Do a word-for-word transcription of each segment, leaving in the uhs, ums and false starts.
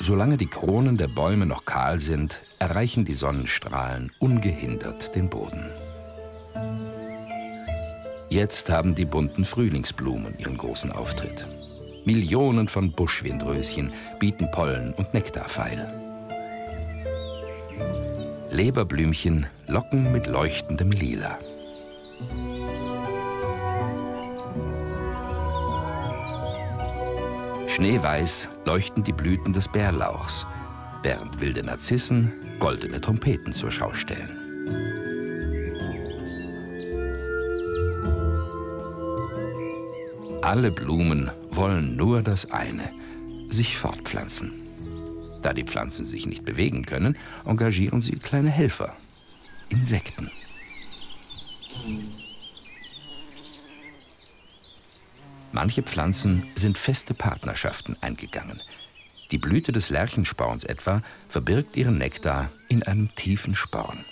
Solange die Kronen der Bäume noch kahl sind, erreichen die Sonnenstrahlen ungehindert den Boden. Jetzt haben die bunten Frühlingsblumen ihren großen Auftritt. Millionen von Buschwindröschen bieten Pollen und Nektar feil. Leberblümchen locken mit leuchtendem Lila. Schneeweiß leuchten die Blüten des Bärlauchs, während wilde Narzissen goldene Trompeten zur Schau stellen. Alle Blumen wollen nur das eine, sich fortpflanzen. Da die Pflanzen sich nicht bewegen können, engagieren sie kleine Helfer, Insekten. Manche Pflanzen sind feste Partnerschaften eingegangen. Die Blüte des Lerchensporns etwa verbirgt ihren Nektar in einem tiefen Sporn.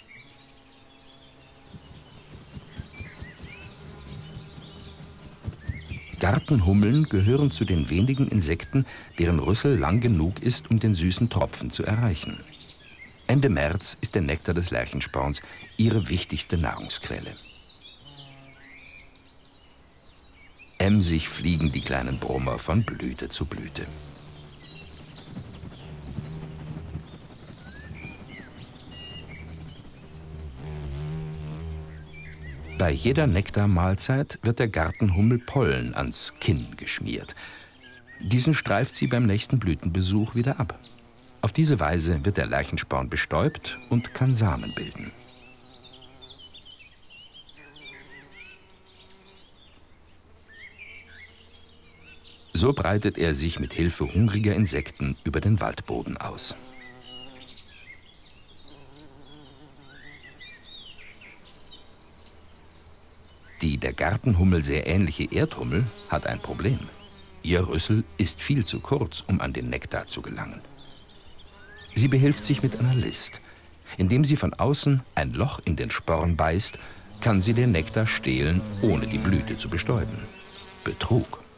Gartenhummeln gehören zu den wenigen Insekten, deren Rüssel lang genug ist, um den süßen Tropfen zu erreichen. Ende März ist der Nektar des Lerchensporns ihre wichtigste Nahrungsquelle. Emsig fliegen die kleinen Brummer von Blüte zu Blüte. Bei jeder Nektarmahlzeit wird der Gartenhummel Pollen ans Kinn geschmiert. Diesen streift sie beim nächsten Blütenbesuch wieder ab. Auf diese Weise wird der Lerchensporn bestäubt und kann Samen bilden. So breitet er sich mit Hilfe hungriger Insekten über den Waldboden aus. Die der Gartenhummel sehr ähnliche Erdhummel hat ein Problem. Ihr Rüssel ist viel zu kurz, um an den Nektar zu gelangen. Sie behilft sich mit einer List. Indem sie von außen ein Loch in den Sporn beißt, kann sie den Nektar stehlen, ohne die Blüte zu bestäuben. Betrug.